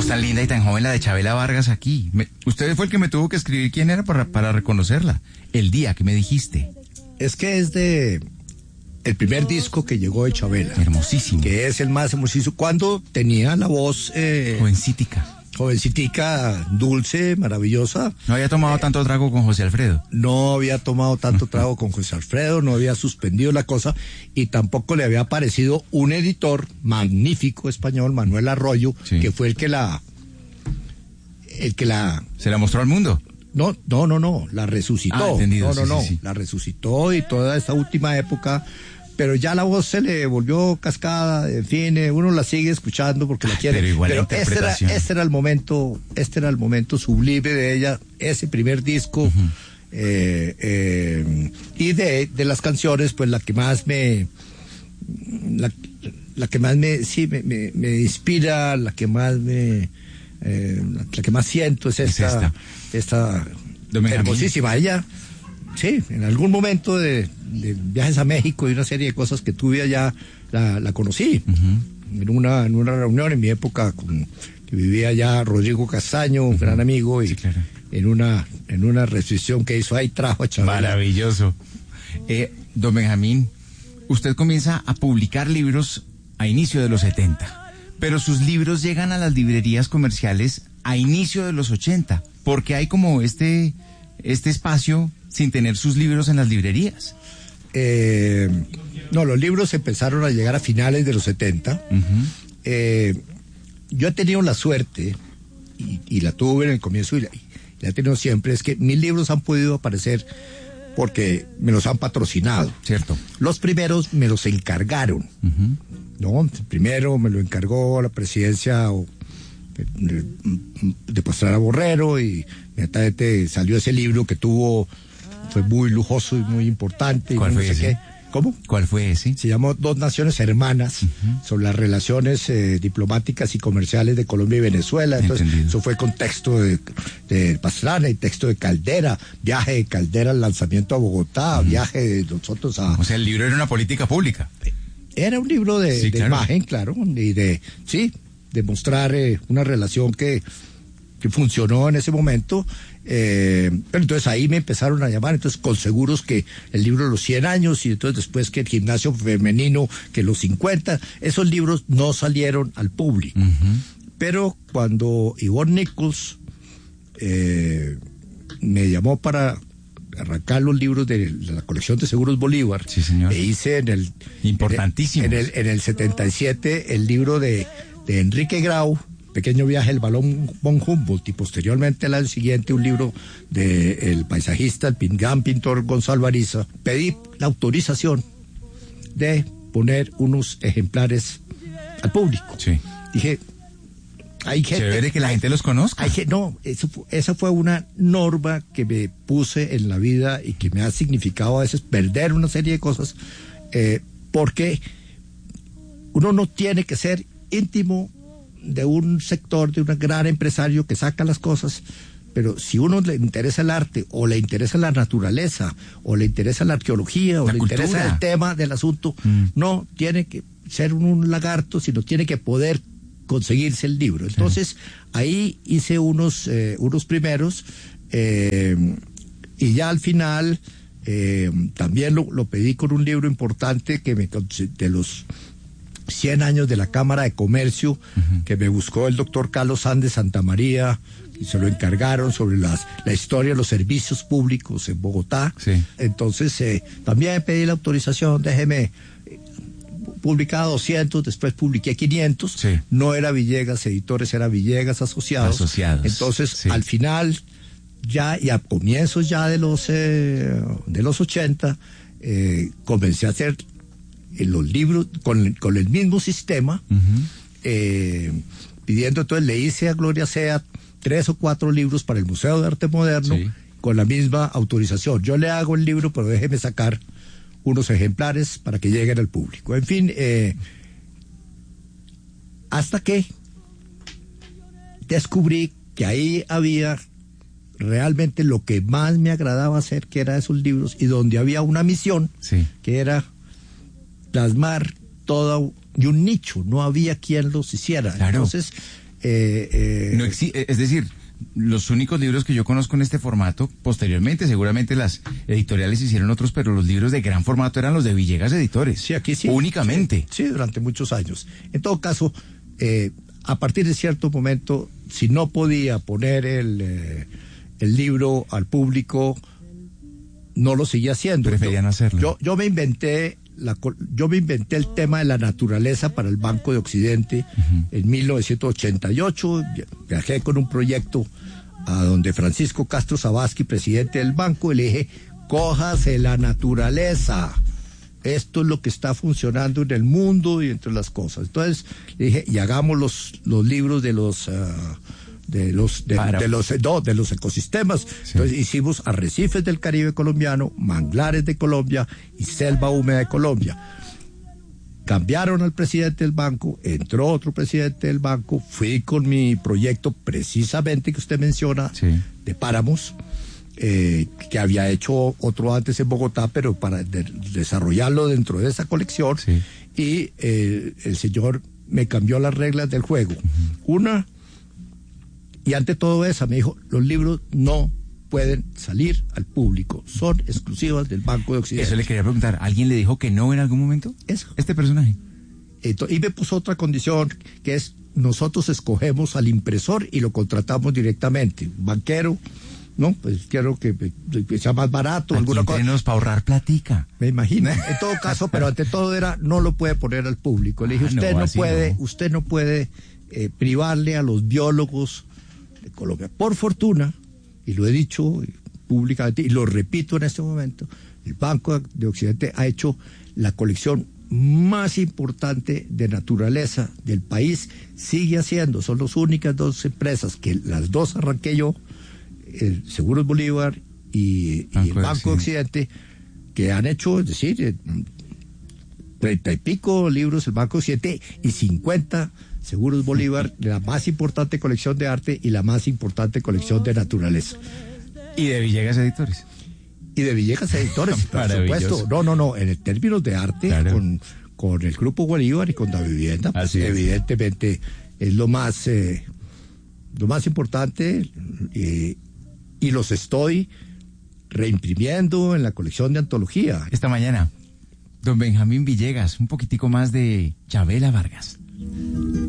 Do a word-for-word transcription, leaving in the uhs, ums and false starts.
voz tan linda y tan joven, la de Chabela Vargas aquí. Me, usted fue el que me tuvo que escribir quién era para, para reconocerla. El día que me dijiste. Es que es de el primer disco que llegó de Chabela. Hermosísimo. Que es el más hermosísimo. Cuando tenía la voz... Eh, Jovencítica. Jovencitica, dulce, maravillosa. No había tomado eh, tanto trago con José Alfredo. No había tomado tanto trago con José Alfredo, no había suspendido la cosa y tampoco le había aparecido un editor magnífico español, Manuel Arroyo, sí. que fue el que la... el que la... ¿Se la mostró al mundo? No, no, no, no, la resucitó. Ah, entendido, no, no, sí, no, sí, sí. la resucitó y toda esta última época... Pero ya la voz se le volvió cascada, en fin, uno la sigue escuchando porque la quiere. Pero igual pero la este era, este era el momento, este era el momento sublime de ella, ese primer disco, uh-huh. eh, eh, y de, de las canciones, pues la que más me, la, la que más me, sí, me, me, me inspira, la que más me, eh, la, la que más siento es esta, es esta, esta hermosísima. Ella, sí, en algún momento de, de viajes a México y una serie de cosas que tuve allá, la, la conocí. Uh-huh. En una, en una reunión en mi época, con, que vivía allá Rodrigo Castaño, un uh-huh. gran amigo, y sí, claro. en una en una recepción que hizo ahí trajo a Chabela. Maravilloso. Eh, don Benjamín, usted comienza a publicar libros a inicio de los setenta, pero sus libros llegan a las librerías comerciales a inicio de los ochenta, porque hay como este, este espacio sin tener sus libros en las librerías. Eh, no, los libros empezaron a llegar a finales de los setenta. Uh-huh. Eh, yo he tenido la suerte, y, y la tuve en el comienzo, y la, y la he tenido siempre, es que mis libros han podido aparecer porque me los han patrocinado. Cierto. Los primeros me los encargaron. Uh-huh. No, el primero me lo encargó la presidencia o, de, de Pastrana Borrero, y inmediatamente salió ese libro que tuvo... fue muy lujoso y muy importante. ¿Cuál y fue no sé ese? Qué. ¿Cómo? ¿Cuál fue ese? Se llamó Dos Naciones Hermanas, uh-huh. sobre las relaciones eh, diplomáticas y comerciales de Colombia y Venezuela. Entonces, Entendido. Eso fue con texto de, de Pastrana y texto de Caldera, viaje de Caldera al lanzamiento a Bogotá, uh-huh. viaje de nosotros a... O sea, el libro era una política pública. Era un libro de, sí, de claro. imagen, claro, y de, sí, de mostrar eh, una relación que, que funcionó en ese momento. Eh, pero entonces ahí me empezaron a llamar, entonces con seguros que el libro de los cien años, y entonces después que el gimnasio femenino, que los cincuenta, esos libros no salieron al público. Uh-huh. Pero cuando Yvonne Nichols eh, me llamó para arrancar los libros de la colección de Seguros Bolívar, sí, señor. E hice en el importantísimo en el, en el setenta y siete el libro de, de Enrique Grau, Pequeño viaje, el balón von Humboldt, y posteriormente al año siguiente un libro de el paisajista, el gran pintor Gonzalo Ariza. Pedí la autorización de poner unos ejemplares al público. Sí. Dije, hay gente... Chévere que la gente los conozca. Hay que, no, eso fue, esa fue una norma que me puse en la vida y que me ha significado a veces perder una serie de cosas, eh, porque uno no tiene que ser íntimo de un sector, de un gran empresario que saca las cosas, pero si uno le interesa el arte, o le interesa la naturaleza, o le interesa la arqueología, o la le cultura. interesa el tema del asunto, mm. no tiene que ser un lagarto, sino tiene que poder conseguirse el libro. Entonces, sí. ahí hice unos, eh, unos primeros, eh, y ya al final eh, también lo, lo pedí con un libro importante que me de los cien años de la Cámara de Comercio, uh-huh. que me buscó el doctor Carlos Sández Santamaría, y se lo encargaron sobre las, la historia de los servicios públicos en Bogotá. Sí. Entonces, eh, también pedí la autorización, déjeme, eh, publicaba doscientos, después publiqué quinientos, sí. no era Villegas Editores, era Villegas Asociados. Asociados. Entonces, sí. al final, ya, y a comienzos ya de los, eh, de los ochenta, eh, comencé a hacer los libros con, con el mismo sistema, uh-huh. eh, pidiendo, entonces le hice a Gloria Sea tres o cuatro libros para el Museo de Arte Moderno, sí. con la misma autorización. Yo le hago el libro, pero déjeme sacar unos ejemplares para que lleguen al público. En fin, eh, hasta que descubrí que ahí había realmente lo que más me agradaba hacer, que era esos libros, y donde había una misión, sí. que era plasmar todo y un nicho, no había quien los hiciera. Claro. Entonces, Eh, eh, no exi- es decir, los únicos libros que yo conozco en este formato, posteriormente, seguramente las editoriales hicieron otros, pero los libros de gran formato eran los de Villegas Editores. Sí, aquí sí. Únicamente. Sí, sí, durante muchos años. En todo caso, eh, a partir de cierto momento, si no podía poner el, eh, el libro al público, no lo seguía haciendo. Preferían yo, hacerlo. Yo, yo me inventé la, yo me inventé el tema de la naturaleza para el Banco de Occidente uh-huh. en mil novecientos ochenta y ocho. Viajé con un proyecto a donde Francisco Castro Zabasky, presidente del banco, y le dije, cójase la naturaleza. Esto es lo que está funcionando en el mundo y entre las cosas. Entonces le dije, y hagamos los, los libros de los... Uh, de los de, de los no, de los ecosistemas. Sí. Entonces hicimos arrecifes del Caribe colombiano, manglares de Colombia y selva húmeda de Colombia. Cambiaron al presidente del banco, entró otro presidente del banco, fui con mi proyecto precisamente que usted menciona, sí. de páramos, eh, que había hecho otro antes en Bogotá, pero para de, desarrollarlo dentro de esa colección, sí. y eh, el señor me cambió las reglas del juego. Uh-huh. Una, y ante todo eso me dijo, los libros no pueden salir al público, son exclusivas del Banco de Occidente. Eso le quería preguntar, ¿alguien le dijo que no en algún momento? Eso. Este personaje. Entonces, y me puso otra condición, que es, nosotros escogemos al impresor y lo contratamos directamente. Un banquero, ¿no? Pues quiero que, que sea más barato. Aquí alguna cosa. Para ahorrar platica. Me imagino. En todo caso, pero ante todo era, no lo puede poner al público. Le dije, ah, usted no, no puede, no. usted no puede eh, privarle a los biólogos de Colombia. Por fortuna, y lo he dicho públicamente, y lo repito en este momento, el Banco de Occidente ha hecho la colección más importante de naturaleza del país, sigue haciendo, son las únicas dos empresas, que las dos arranqué yo, el Seguros Bolívar y, Banco, y el Banco de Occidente, que han hecho, es decir, treinta y pico libros el Banco de Occidente y cincuenta Seguros Bolívar, la más importante colección de arte y la más importante colección de naturaleza. Y de Villegas Editores. Y de Villegas Editores, por supuesto. No, no, no, en términos de arte, claro. con, con el Grupo Bolívar y con Da Vivienda, pues evidentemente es lo más, eh, lo más importante, eh, y los estoy reimprimiendo en la colección de antología. Esta mañana, don Benjamín Villegas, un poquitico más de Chavela Vargas.